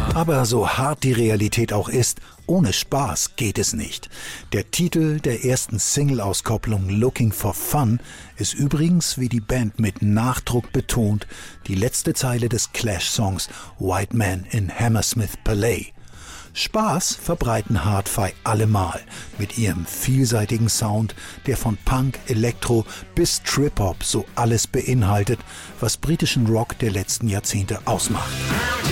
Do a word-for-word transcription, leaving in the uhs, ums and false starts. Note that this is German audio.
Aber so hart die Realität auch ist, ohne Spaß geht es nicht. Der Titel der ersten Single-Auskopplung Looking for Fun ist übrigens, wie die Band mit Nachdruck betont, die letzte Zeile des Clash-Songs White Man in Hammersmith Palais. Spaß verbreiten Hard-Fi allemal mit ihrem vielseitigen Sound, der von Punk, Elektro bis Trip-Hop so alles beinhaltet, was britischen Rock der letzten Jahrzehnte ausmacht.